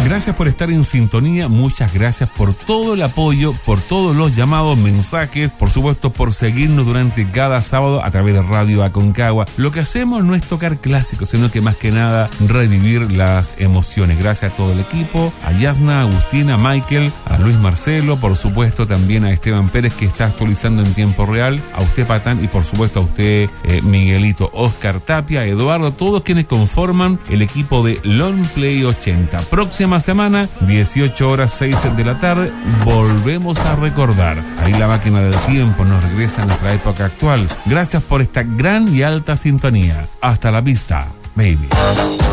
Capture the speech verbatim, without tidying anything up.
Gracias por estar en sintonía, muchas gracias por todo el apoyo, por todos los llamados, mensajes, por supuesto por seguirnos durante cada sábado a través de Radio Aconcagua. Lo que hacemos no es tocar clásicos, sino que más que nada revivir las emociones. Gracias a todo el equipo, a Yasna, a Agustina, a Michael, a Luis Marcelo, por supuesto también a Esteban Pérez que está actualizando en tiempo real, a usted Patán y por supuesto a usted eh, Miguelito, Oscar Tapia, Eduardo, todos quienes conforman el equipo de Long Play ochenta. Próxima semana, dieciocho horas seis de la tarde, volvemos a recordar. Ahí la máquina del tiempo nos regresa a nuestra época actual. Gracias por esta gran y alta sintonía. Hasta la vista, baby.